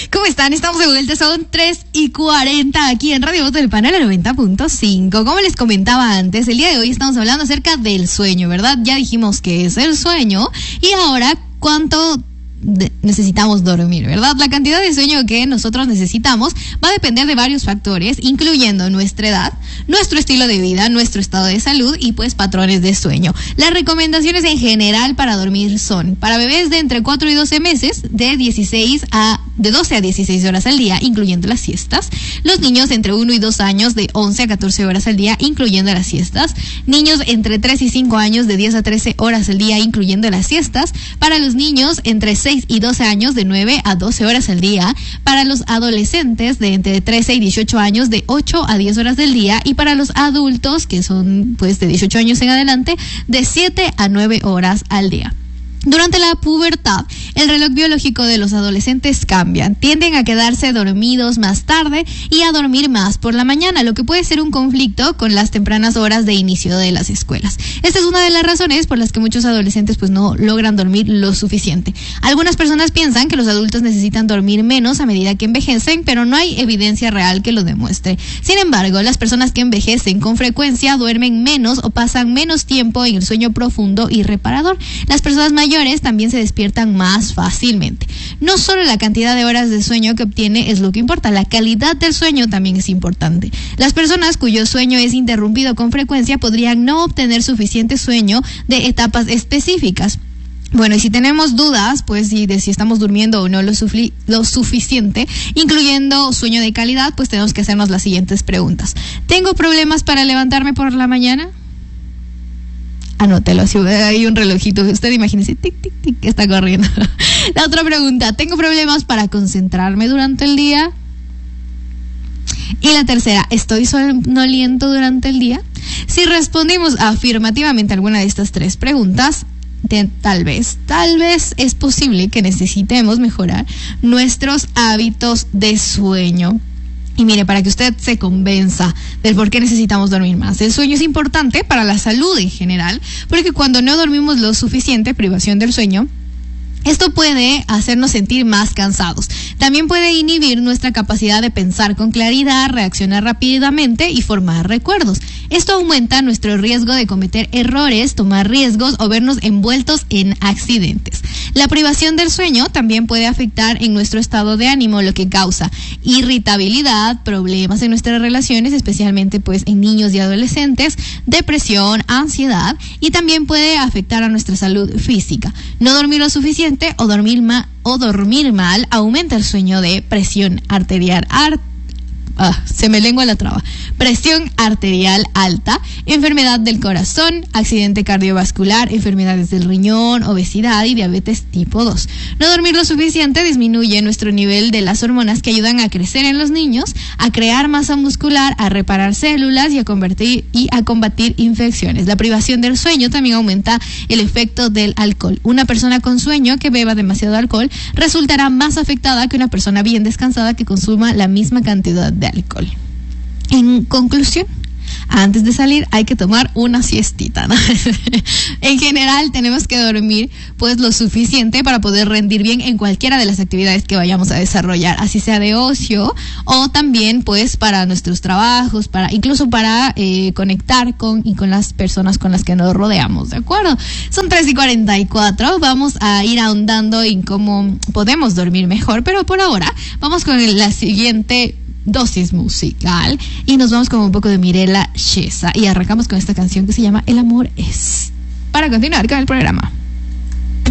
¿Cómo están? Estamos de vuelta, son 3:40 aquí en Radio Voz del Panel 90.5. Como les comentaba antes, el día de hoy estamos hablando acerca del sueño, ¿verdad? Ya dijimos qué es el sueño y ahora cuánto necesitamos dormir, ¿verdad? La cantidad de sueño que nosotros necesitamos va a depender de varios factores, incluyendo nuestra edad, nuestro estilo de vida, nuestro estado de salud y pues patrones de sueño. Las recomendaciones en general para dormir son: para bebés de entre 4 y 12 meses, de 12 a 16 horas al día, incluyendo las siestas. Los niños entre 1 y 2 años, de 11 a 14 horas al día, incluyendo las siestas. Niños entre 3 y 5 años, de 10 a 13 horas al día, incluyendo las siestas. Para los niños entre 6 y 12 años, de 9 a 12 horas al día. Para los adolescentes de entre 13 y 18 años, de 8 a 10 horas del día. Y para los adultos, que son pues de 18 años en adelante, de 7 a 9 horas al día. Durante la pubertad, el reloj biológico de los adolescentes cambia. Tienden a quedarse dormidos más tarde y a dormir más por la mañana, lo que puede ser un conflicto con las tempranas horas de inicio de las escuelas. Esta es una de las razones por las que muchos adolescentes pues no logran dormir lo suficiente. Algunas personas piensan que los adultos necesitan dormir menos a medida que envejecen, pero no hay evidencia real que lo demuestre. Sin embargo, las personas que envejecen con frecuencia duermen menos o pasan menos tiempo en el sueño profundo y reparador. Las personas mayores también se despiertan más fácilmente. No solo la cantidad de horas de sueño que obtiene es lo que importa, la calidad del sueño también es importante. Las personas cuyo sueño es interrumpido con frecuencia podrían no obtener suficiente sueño de etapas específicas. Bueno, y si tenemos dudas, pues de si estamos durmiendo o no lo suficiente, incluyendo sueño de calidad, pues tenemos que hacernos las siguientes preguntas. ¿Tengo problemas para levantarme por la mañana? Anótelo, si hay un relojito, usted imagínese, tic, tic, tic, que está corriendo. La otra pregunta: ¿tengo problemas para concentrarme durante el día? Y la tercera: ¿estoy somnoliento durante el día? Si respondimos afirmativamente a alguna de estas tres preguntas, tal vez es posible que necesitemos mejorar nuestros hábitos de sueño. Y mire, para que usted se convenza del por qué necesitamos dormir más. El sueño es importante para la salud en general, porque cuando no dormimos lo suficiente, privación del sueño, esto puede hacernos sentir más cansados. También puede inhibir nuestra capacidad de pensar con claridad, reaccionar rápidamente y formar recuerdos. Esto aumenta nuestro riesgo de cometer errores, tomar riesgos o vernos envueltos en accidentes. La privación del sueño también puede afectar en nuestro estado de ánimo, lo que causa irritabilidad, problemas en nuestras relaciones, especialmente pues en niños y adolescentes, depresión, ansiedad, y también puede afectar a nuestra salud física. No dormir lo suficiente o dormir mal aumenta el sueño de presión arterial presión arterial alta, enfermedad del corazón, accidente cardiovascular, enfermedades del riñón, obesidad y diabetes tipo 2. No dormir lo suficiente disminuye nuestro nivel de las hormonas que ayudan a crecer en los niños, a crear masa muscular, a reparar células y a combatir infecciones. La privación del sueño también aumenta el efecto del alcohol. Una persona con sueño que beba demasiado alcohol resultará más afectada que una persona bien descansada que consuma la misma cantidad de alcohol. En conclusión, antes de salir hay que tomar una siestita, ¿no? En general tenemos que dormir pues lo suficiente para poder rendir bien en cualquiera de las actividades que vayamos a desarrollar, así sea de ocio o también pues para nuestros trabajos, incluso para conectar con las personas con las que nos rodeamos, ¿de acuerdo? Son 3:44, vamos a ir ahondando en cómo podemos dormir mejor, pero por ahora vamos con la siguiente dosis musical y nos vamos con un poco de Mirella Chiesa y arrancamos con esta canción que se llama El amor es, para continuar con el programa.